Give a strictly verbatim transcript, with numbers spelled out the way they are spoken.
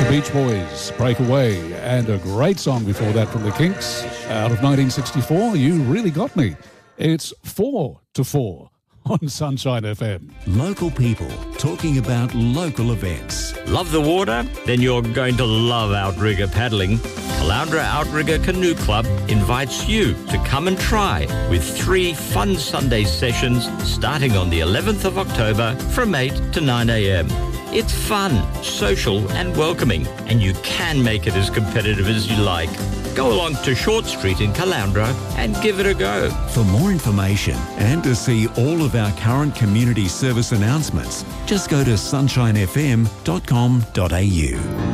Beach Boys, Breakaway, and a great song before that from the Kinks out of nineteen sixty-four, You Really Got Me. It's four to four on Sunshine F M. Local people talking about local events. Love the water? Then you're going to love Outrigger paddling. Caloundra Outrigger Canoe Club invites you to come and try with three fun Sunday sessions starting on the eleventh of October from eight to nine a.m. It's fun, social and welcoming, and you can make it as competitive as you like. Go along to Short Street in Caloundra and give it a go. For more information and to see all of our current community service announcements, just go to sunshine f m dot com dot a u.